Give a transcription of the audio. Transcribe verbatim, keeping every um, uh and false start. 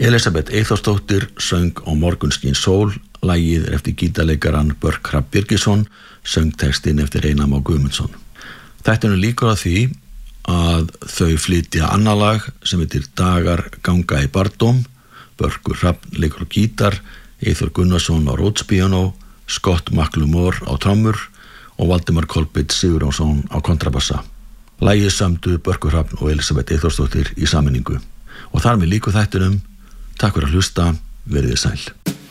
Elísabet Eyþórsdóttir söng á Morgun skín sól, lagið er eftir gítarleikaran Börk Hrafn Birgisson, söngtextinn eftir Einar Má Guðmundsson. Þættinum lýkur á því að þau flytja annað lag sem heitir Dagar ganga í barndóm. Börkur Hrafn leikur á gítar, Eyþór Gunnarsson á rótspíanó, Scott McLemore á trommur og Valdimar Kolbeinn Sigurjónsson á kontrabassa. Lagið samdu Börkur Hrafn og Elísabet Eyþórsdóttir í sameiningu. Og þar með lýkur þættinum. Takk fyrir að hlusta, verið þið sæl.